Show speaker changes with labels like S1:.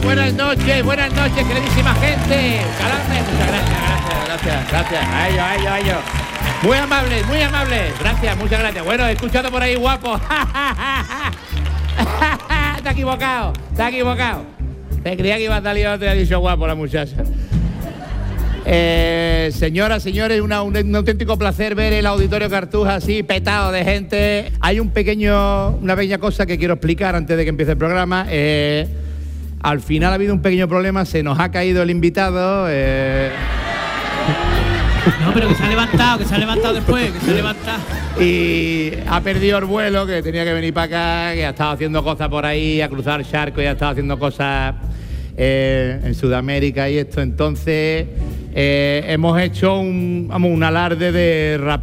S1: buenas noches, queridísima gente. Calarme, muchas gracias. A ellos. Muy amables. Gracias, muchas gracias. Bueno, he escuchado por ahí guapo. Te ha equivocado. Te creía que iba a salir, te ha dicho guapo la muchacha. Señoras, señores, un auténtico placer ver el Auditorio Cartuja así petado de gente. Hay una pequeña cosa que quiero explicar antes de que empiece el programa. Al final ha habido un pequeño problema, se nos ha caído el invitado.
S2: No, pero que se ha levantado después,
S1: Y ha perdido el vuelo, que tenía que venir para acá, que ha estado haciendo cosas por ahí, a cruzar el charco y ha estado haciendo cosas en Sudamérica y esto. Entonces hemos hecho un alarde de